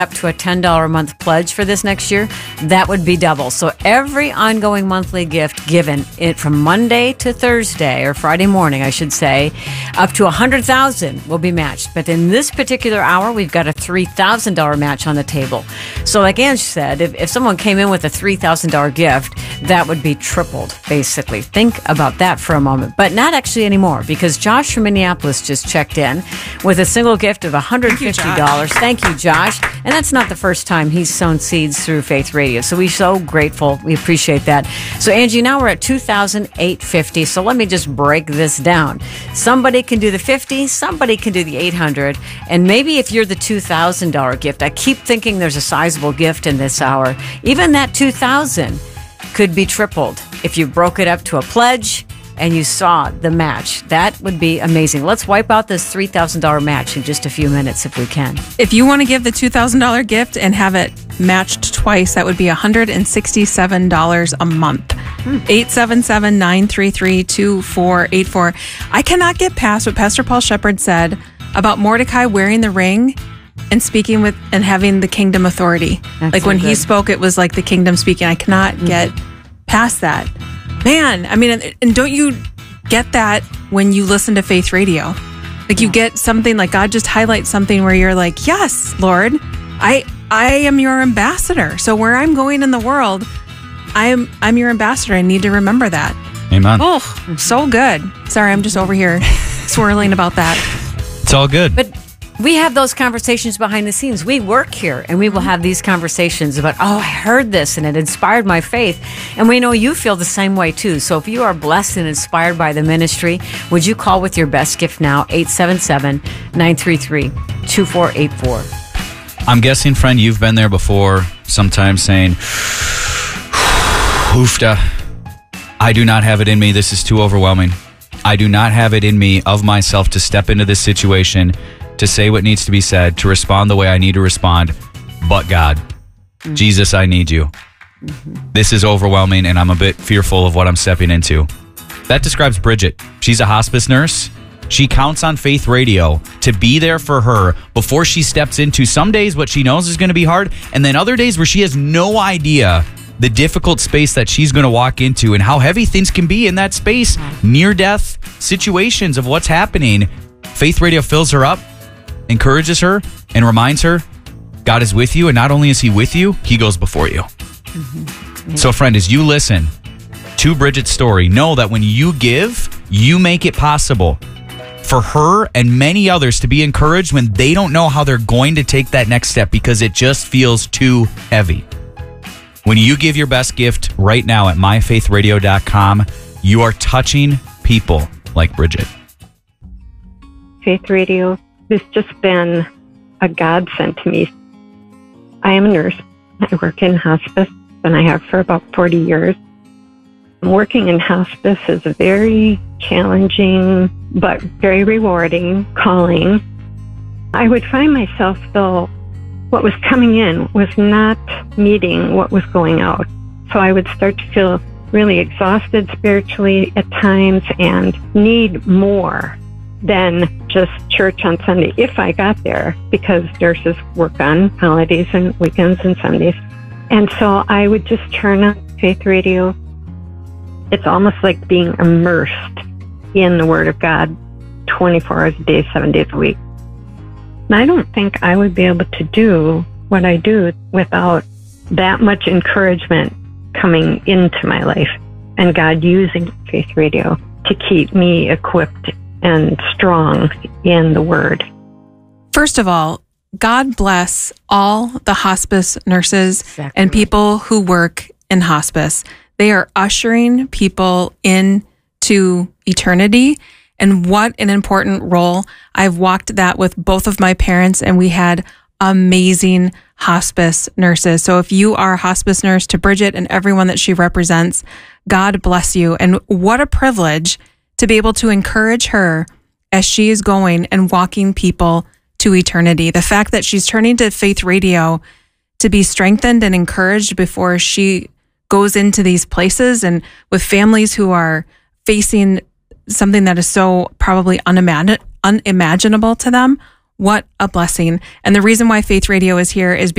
up to a $10 a month pledge for this next year, that would be double. So every ongoing monthly gift given it from Monday to Thursday, or Friday morning, I should say, up to $100,000 will be matched. But in this particular hour, we've got a $3,000 match on the table. So like Ange said, if someone came in with a $3,000 gift, that would be tripled, basically. Think about that for a moment. But not actually anymore, because Josh from Minneapolis just checked in with a single gift of $150. Thank you, Josh. And that's not the first time he's sown seeds through Faith Radio. So we're so grateful. We appreciate that. So Angie, now we're at $2,850. So let me just break this down. Somebody can do the 50, somebody can do the 800, and maybe if you're the $2,000 gift, I keep thinking there's a sizable gift in this hour. Even that $2,000 could be tripled if you broke it up to a pledge and you saw the match. That would be amazing. Let's wipe out this $3,000 match in just a few minutes if we can. If you want to give the $2,000 gift and have it matched twice, that would be $167 a month. 877-933-2484. I cannot get past what Pastor Paul Shepard said about Mordecai wearing the ring and speaking with and having the kingdom authority. That's like so when good. he spoke, it was like the kingdom speaking. I cannot get past that. Man, I mean, and don't you get that when you listen to Faith Radio? Like you get something like God just highlights something where you're like, yes, Lord, I am your ambassador. So where I'm going in the world, I'm your ambassador. I need to remember that. Amen. Oh, so good. Sorry, I'm just over here swirling about that. It's all good. But we have those conversations behind the scenes. We work here, and we will have these conversations about, oh, I heard this, and it inspired my faith. And we know you feel the same way, too. So if you are blessed and inspired by the ministry, would you call with your best gift now, 877-933-2484. I'm guessing, friend, you've been there before, sometimes saying, oofta, I do not have it in me. This is too overwhelming. I do not have it in me of myself to step into this situation, to say what needs to be said, to respond the way I need to respond. But God, Jesus, I need you. This is overwhelming, and I'm a bit fearful of what I'm stepping into. That describes Bridget. She's a hospice nurse. She counts on Faith Radio to be there for her before she steps into some days what she knows is going to be hard, and then other days where she has no idea the difficult space that she's going to walk into and how heavy things can be in that space. Near-death situations of what's happening. Faith Radio fills her up, encourages her, and reminds her God is with you, and not only is he with you, he goes before you. So friend, as you listen to Bridget's story, know that when you give, you make it possible for her and many others to be encouraged when they don't know how they're going to take that next step because it just feels too heavy. When you give your best gift right now at myfaithradio.com, you are touching people like Bridget. Faith Radio has just been a godsend to me. I am a nurse. I work in hospice, and I have for about 40 years. Working in hospice is a very challenging but very rewarding calling. I would find myself, though, what was coming in was not meeting what was going out. So I would start to feel really exhausted spiritually at times and need more than just church on Sunday, if I got there, because nurses work on holidays and weekends and Sundays. And so I would just turn on Faith Radio. It's almost like being immersed in the Word of God 24 hours a day, 7 days a week. And I don't think I would be able to do what I do without that much encouragement coming into my life and God using Faith Radio to keep me equipped and strong in the Word. First of all, God bless all the hospice nurses and people who work in hospice. They are ushering people into eternity. And what an important role. I've walked that with both of my parents, and we had amazing hospice nurses. So if you are a hospice nurse, to Bridget and everyone that she represents, God bless you. And what a privilege to be able to encourage her as she is going and walking people to eternity. The fact that she's turning to Faith Radio to be strengthened and encouraged before she goes into these places, and with families who are facing something that is so probably unimaginable to them. What a blessing. And the reason why Faith Radio is here is